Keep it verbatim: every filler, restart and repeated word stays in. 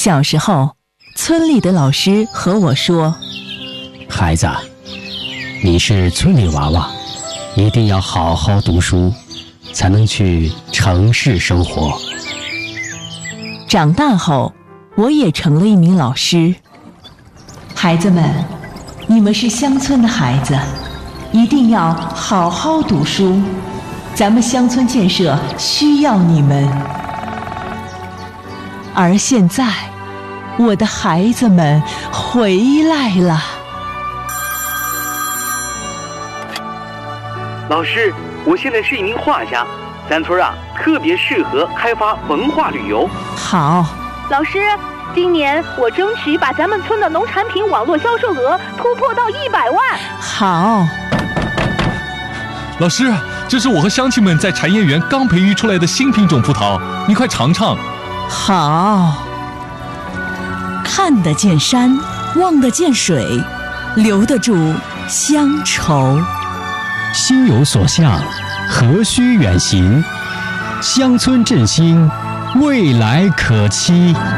小时候，村里的老师和我说：“ 孩子，你是村里娃娃，一定要好好读书，才能去城市生活。” 长大后，我也成了一名老师。孩子们，你们是乡村的孩子，一定要好好读书，咱们乡村建设需要你们。而现在，我的孩子们回来了。 老师，我现在是一名画家，咱村啊特别适合开发文化旅游。 好， 老师，今年我争取把咱们村的农产品网络销售额突破到一百万。 好， 老师，这是我和乡亲们在产业园刚培育出来的新品种葡萄，你快尝尝。 好。 看得见山，望得见水，留得住乡愁。 心有所向，何须远行？乡村振兴，未来可期。